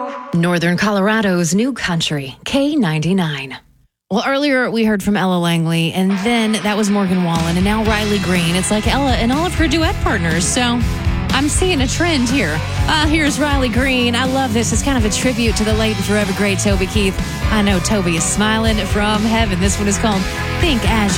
Northern Colorado's new country, K99. Well, earlier we heard from Ella Langley, and then that was Morgan Wallen, and now Riley Green. It's like Ella and all of her duet partners, so I'm seeing a trend here. Here's Riley Green. I love this. It's kind of a tribute to the late and forever great Toby Keith. I know Toby is smiling from heaven. This one is called Think As You